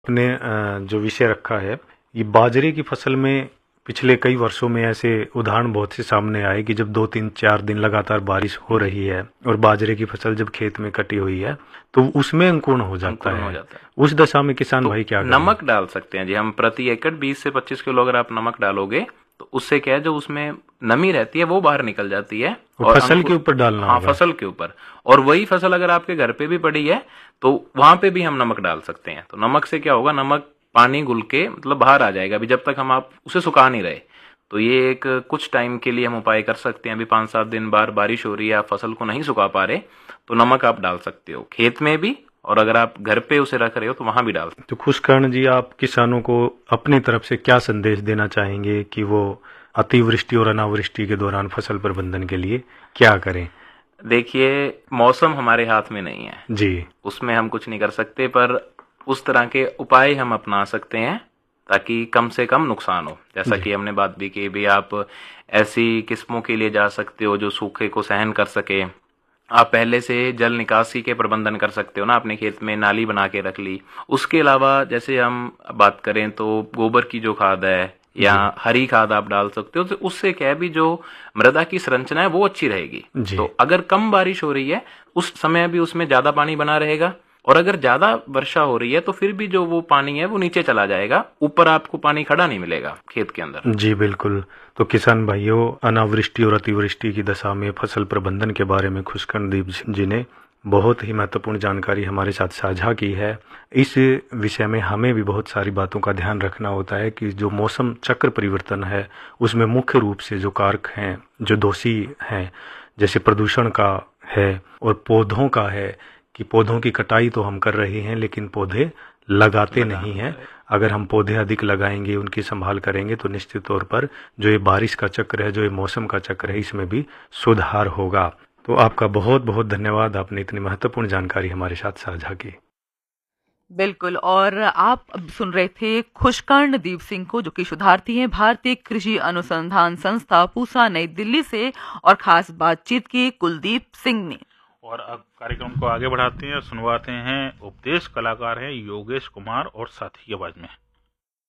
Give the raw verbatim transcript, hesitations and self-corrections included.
आपने अ, जो विषय रखा है, ये बाजरे की फसल में पिछले कई वर्षों में ऐसे उदाहरण बहुत से सामने आए कि जब दो तीन चार दिन लगातार बारिश हो रही है और बाजरे की फसल जब खेत में कटी हुई है तो उसमें अंकुरण हो जाता अंकुरण है। हो जाता है। उस दशा में किसान तो भाई क्या करें? नमक डाल सकते हैं जी हम, प्रति एकड़ बीस से पच्चीस किलो अगर आप नमक डालोगे तो उससे क्या है, जो उसमें नमी रहती है वो बाहर निकल जाती है। और फसल अंकुर के ऊपर डालना हाँ, होगा। फसल के ऊपर। और वही फसल अगर आपके घर पे भी पड़ी है तो वहां पे भी हम नमक डाल सकते हैं। तो नमक से क्या होगा, नमक पानी घुल के मतलब बाहर आ जाएगा, अभी जब तक हम आप उसे सुखा नहीं रहे। तो ये एक कुछ टाइम के लिए हम उपाय कर सकते हैं। अभी पाँच सात दिन बार बारिश हो रही है, आप फसल को नहीं सुखा पा रहे, तो नमक आप डाल सकते हो खेत में भी, और अगर आप घर पे उसे रख रहे हो तो वहां भी डाल सकते तो खुशकर्ण जी, आप किसानों को अपनी तरफ से क्या संदेश देना चाहेंगे कि वो अतिवृष्टि और अनावृष्टि के दौरान फसल प्रबंधन के लिए क्या करें? हो। देखिए, मौसम हमारे हाथ में नहीं है जी, उसमें हम कुछ नहीं कर सकते, पर उस तरह के उपाय हम अपना सकते हैं ताकि कम से कम नुकसान हो। जैसा जी, कि हमने बात भी की, भी आप ऐसी किस्मों के लिए जा सकते हो जो सूखे को सहन कर सके। आप पहले से जल निकासी के प्रबंधन कर सकते हो ना, अपने खेत में नाली बना के रख ली। उसके अलावा जैसे हम बात करें तो गोबर की जो खाद है या जी, हरी खाद आप डाल सकते हो, तो उससे क्या है, भी जो मृदा की संरचना है वो अच्छी रहेगी। जी, तो अगर कम बारिश हो रही है उस समय भी उसमें ज्यादा पानी बना रहेगा, और अगर ज्यादा वर्षा हो रही है तो फिर भी जो वो पानी है वो नीचे चला जाएगा, ऊपर आपको पानी खड़ा नहीं मिलेगा खेत के अंदर। जी, बिल्कुल। तो किसान भाइयों, अनावृष्टि और अतिवृष्टि की दशा में फसल प्रबंधन के बारे में खुशकर्णदीप जी ने बहुत ही महत्वपूर्ण जानकारी हमारे साथ साझा की है। इस विषय में हमें भी बहुत सारी बातों का ध्यान रखना होता है कि जो मौसम चक्र परिवर्तन है उसमें मुख्य रूप से जो कारक हैं, जो दोषी हैं, जैसे प्रदूषण का है और पौधों का है कि पौधों की कटाई तो हम कर रहे हैं लेकिन पौधे लगाते नहीं हैं। अगर हम पौधे अधिक लगाएंगे, उनकी संभाल करेंगे तो निश्चित तौर पर जो ये बारिश का चक्र है, जो ये मौसम का चक्र है, इसमें भी सुधार होगा। तो आपका बहुत बहुत धन्यवाद, आपने इतनी महत्वपूर्ण जानकारी हमारे साथ साझा की। बिल्कुल। और आप अब सुन रहे थे खुशकर्णदीप सिंह को, जो कि शोधार्थी हैं भारतीय कृषि अनुसंधान संस्था पूसा नई दिल्ली से, और खास बातचीत की कुलदीप सिंह ने। और अब कार्यक्रम को आगे बढ़ाते हैं और सुनवाते हैं उपदेश कलाकार हैं योगेश कुमार और साथी की आवाज में।